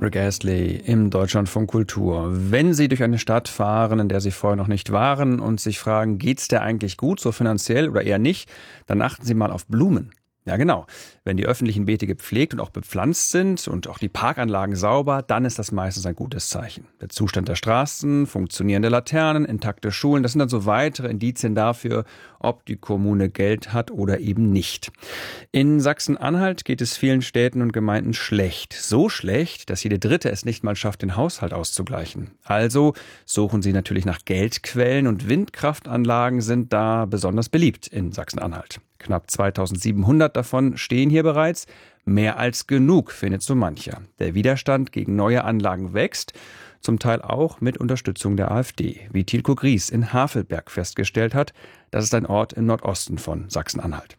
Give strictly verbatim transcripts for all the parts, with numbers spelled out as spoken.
Rick Astley im Deutschlandfunk Kultur. Wenn Sie durch eine Stadt fahren, in der Sie vorher noch nicht waren und sich fragen, geht's der eigentlich gut, so finanziell oder eher nicht, dann achten Sie mal auf Blumen. Ja, genau. Wenn die öffentlichen Beete gepflegt und auch bepflanzt sind und auch die Parkanlagen sauber, dann ist das meistens ein gutes Zeichen. Der Zustand der Straßen, funktionierende Laternen, intakte Schulen, das sind dann so weitere Indizien dafür, ob die Kommune Geld hat oder eben nicht. In Sachsen-Anhalt geht es vielen Städten und Gemeinden schlecht. So schlecht, dass jede Dritte es nicht mal schafft, den Haushalt auszugleichen. Also suchen sie natürlich nach Geldquellen und Windkraftanlagen sind da besonders beliebt in Sachsen-Anhalt. Knapp zweitausendsiebenhundert davon stehen hier bereits. Mehr als genug, findet so mancher. Der Widerstand gegen neue Anlagen wächst, zum Teil auch mit Unterstützung der AfD. Wie Tilko Gries in Havelberg festgestellt hat, das ist ein Ort im Nordosten von Sachsen-Anhalt.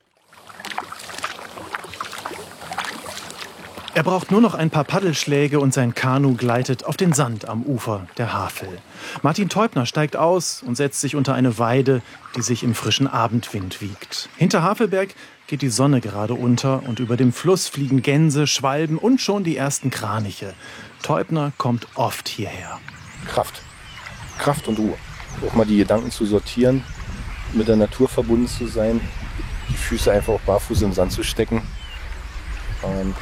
Er braucht nur noch ein paar Paddelschläge und sein Kanu gleitet auf den Sand am Ufer der Havel. Martin Teubner steigt aus und setzt sich unter eine Weide, die sich im frischen Abendwind wiegt. Hinter Havelberg geht die Sonne gerade unter und über dem Fluss fliegen Gänse, Schwalben und schon die ersten Kraniche. Teubner kommt oft hierher. Kraft. Kraft und Ruhe. Auch mal die Gedanken zu sortieren, mit der Natur verbunden zu sein, die Füße einfach auch barfuß im Sand zu stecken. Und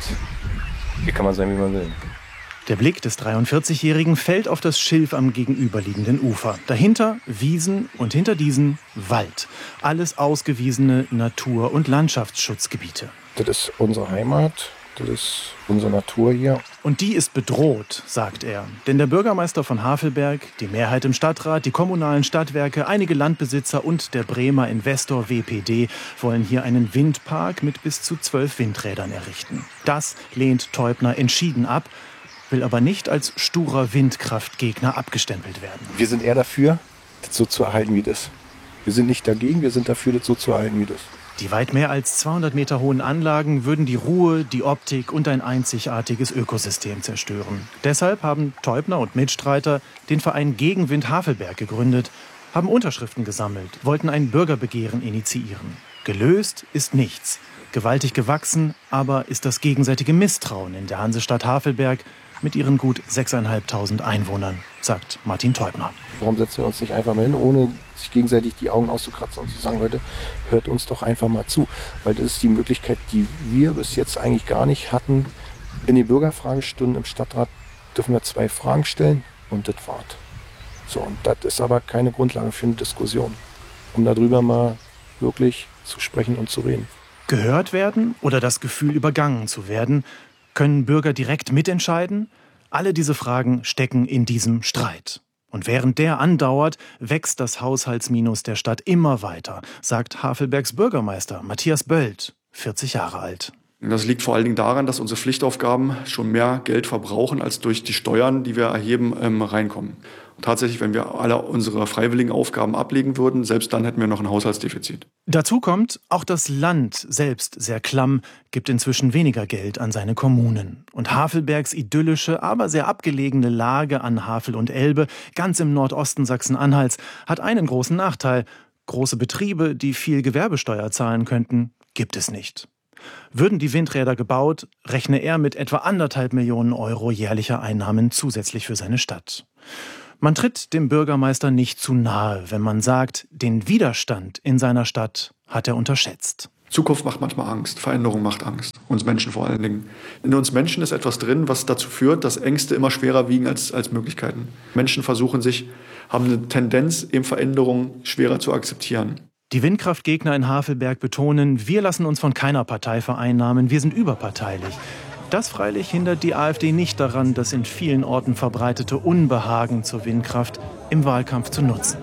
hier kann man sein, wie man will. Der Blick des dreiundvierzigjährigen fällt auf das Schilf am gegenüberliegenden Ufer. Dahinter Wiesen und hinter diesen Wald. Alles ausgewiesene Natur- und Landschaftsschutzgebiete. Das ist unsere Heimat, das ist unsere Natur hier. Und die ist bedroht, sagt er. Denn der Bürgermeister von Havelberg, die Mehrheit im Stadtrat, die kommunalen Stadtwerke, einige Landbesitzer und der Bremer Investor W P D wollen hier einen Windpark mit bis zu zwölf Windrädern errichten. Das lehnt Teubner entschieden ab, will aber nicht als sturer Windkraftgegner abgestempelt werden. Wir sind eher dafür, das so zu erhalten, wie das ist. Wir sind nicht dagegen, wir sind dafür, das so zu erhalten, wie das ist. Die weit mehr als zweihundert Meter hohen Anlagen würden die Ruhe, die Optik und ein einzigartiges Ökosystem zerstören. Deshalb haben Teubner und Mitstreiter den Verein Gegenwind Havelberg gegründet, haben Unterschriften gesammelt, wollten ein Bürgerbegehren initiieren. Gelöst ist nichts. Gewaltig gewachsen aber ist das gegenseitige Misstrauen in der Hansestadt Havelberg mit ihren gut sechstausendfünfhundert Einwohnern, sagt Martin Teubner. Warum setzen wir uns nicht einfach mal hin, ohne sich gegenseitig die Augen auszukratzen und zu sagen, Leute, hört uns doch einfach mal zu. Weil das ist die Möglichkeit, die wir bis jetzt eigentlich gar nicht hatten. In den Bürgerfragestunden im Stadtrat dürfen wir zwei Fragen stellen und das war's. So, und das ist aber keine Grundlage für eine Diskussion, um darüber mal wirklich zu sprechen und zu reden. Gehört werden oder das Gefühl, übergangen zu werden? Können Bürger direkt mitentscheiden? Alle diese Fragen stecken in diesem Streit. Und während der andauert, wächst das Haushaltsminus der Stadt immer weiter, sagt Havelbergs Bürgermeister Matthias Böld, vierzig Jahre alt. Das liegt vor allen Dingen daran, dass unsere Pflichtaufgaben schon mehr Geld verbrauchen, als durch die Steuern, die wir erheben, ähm, reinkommen. Und tatsächlich, wenn wir alle unsere freiwilligen Aufgaben ablegen würden, selbst dann hätten wir noch ein Haushaltsdefizit. Dazu kommt, auch das Land selbst sehr klamm, gibt inzwischen weniger Geld an seine Kommunen. Und Havelbergs idyllische, aber sehr abgelegene Lage an Havel und Elbe, ganz im Nordosten Sachsen-Anhalts, hat einen großen Nachteil. Große Betriebe, die viel Gewerbesteuer zahlen könnten, gibt es nicht. Würden die Windräder gebaut, rechne er mit etwa anderthalb Millionen Euro jährlicher Einnahmen zusätzlich für seine Stadt. Man tritt dem Bürgermeister nicht zu nahe, wenn man sagt, den Widerstand in seiner Stadt hat er unterschätzt. Zukunft macht manchmal Angst, Veränderung macht Angst, uns Menschen vor allen Dingen. In uns Menschen ist etwas drin, was dazu führt, dass Ängste immer schwerer wiegen als, als Möglichkeiten. Menschen versuchen sich, haben eine Tendenz, eben Veränderungen schwerer zu akzeptieren. Die Windkraftgegner in Havelberg betonen, wir lassen uns von keiner Partei vereinnahmen, wir sind überparteilich. Das freilich hindert die AfD nicht daran, das in vielen Orten verbreitete Unbehagen zur Windkraft im Wahlkampf zu nutzen.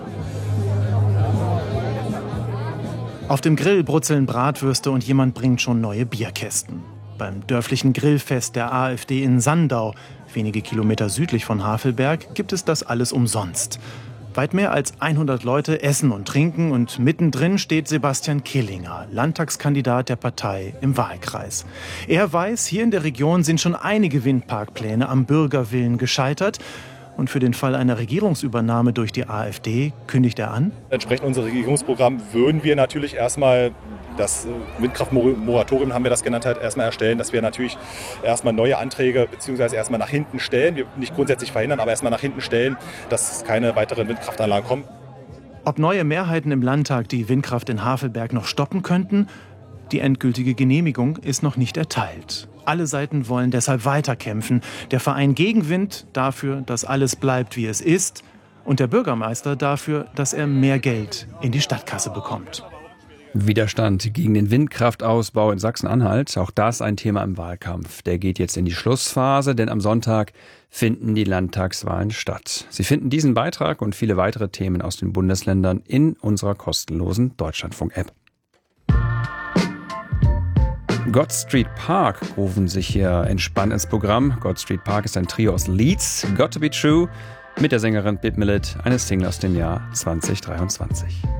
Auf dem Grill brutzeln Bratwürste und jemand bringt schon neue Bierkästen. Beim dörflichen Grillfest der AfD in Sandau, wenige Kilometer südlich von Havelberg, gibt es das alles umsonst. Weit mehr als hundert Leute essen und trinken und mittendrin steht Sebastian Killinger, Landtagskandidat der Partei im Wahlkreis. Er weiß, hier in der Region sind schon einige Windparkpläne am Bürgerwillen gescheitert Und für den Fall einer Regierungsübernahme durch die AfD kündigt er an: Entsprechend unserem Regierungsprogramm würden wir natürlich erstmal das Windkraftmoratorium, haben wir das genannt, halt erstmal erstellen, dass wir natürlich erstmal neue Anträge beziehungsweise erstmal nach hinten stellen. Wir nicht grundsätzlich verhindern, aber erstmal nach hinten stellen, dass keine weiteren Windkraftanlagen kommen. Ob neue Mehrheiten im Landtag die Windkraft in Havelberg noch stoppen könnten? Die endgültige Genehmigung ist noch nicht erteilt. Alle Seiten wollen deshalb weiterkämpfen. Der Verein Gegenwind dafür, dass alles bleibt, wie es ist. Und der Bürgermeister dafür, dass er mehr Geld in die Stadtkasse bekommt. Widerstand gegen den Windkraftausbau in Sachsen-Anhalt, auch das ein Thema im Wahlkampf. Der geht jetzt in die Schlussphase, denn am Sonntag finden die Landtagswahlen statt. Sie finden diesen Beitrag und viele weitere Themen aus den Bundesländern in unserer kostenlosen Deutschlandfunk-App. God Street Park rufen sich hier entspannt ins Programm. God Street Park ist ein Trio aus Leeds, Got to Be True, mit der Sängerin Bit Millett, eine Single aus dem Jahr zwanzig dreiundzwanzig.